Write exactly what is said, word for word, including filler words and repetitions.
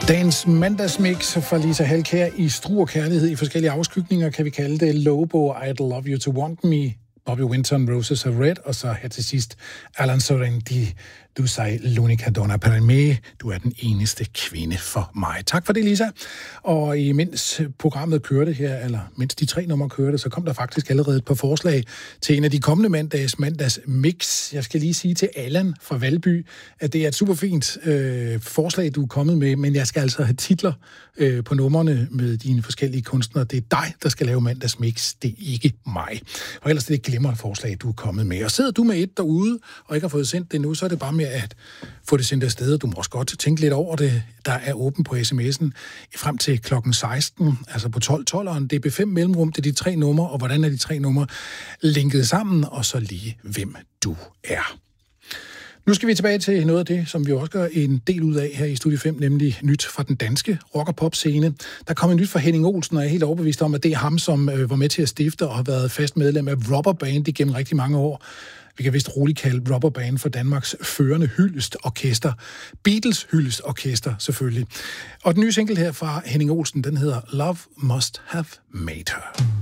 Dagens mandagsmix fra Lisa Halkær i Struer Kærlighed i forskellige afskygninger, kan vi kalde det. Lobo, I'd Love You To Want Me, Bobby Winton, Roses Are Red, og så her til sidst Alan Sorrenti, Du sei l'unica donna per me, du er den eneste kvinde for mig. Tak for det, Lisa. Og imens programmet kørte her, eller mens de tre numre kørte, så kom der faktisk allerede et par forslag til en af de kommende mandags mandags mix. Jeg skal lige sige til Allan fra Valby, at det er et super fint øh, forslag, du er kommet med, men jeg skal altså have titler øh, på numrene med dine forskellige kunstnere. Det er dig, der skal lave mandags mix, det er ikke mig. Og ellers er det et glimrende forslag, du er kommet med. Og sidder du med et derude, og ikke har fået sendt det nu, så er det bare med at få det sendt afsted. Du må også godt tænke lidt over det. Der er åben på sms'en frem til klokken seksten, altså på tolv tolveren. D B fem mellemrum, det er de tre numre, og hvordan er de tre numre linket sammen, og så lige hvem du er. Nu skal vi tilbage til noget af det, som vi også gør en del ud af her i Studie fem, nemlig nyt fra den danske rock- og pop-scene. Der kom en nyt fra Henning Olsen, og jeg er helt overbevist om, at det er ham, som øh, var med til at stifte og har været fast medlem af Rubber Band igennem rigtig mange år. Vi kan vist roligt kalde Rubber Band for Danmarks førende hyldestorkester. Beatles hyldestorkester, selvfølgelig. Og den nye single her fra Henning Olsen, den hedder Love Must Have Made Her.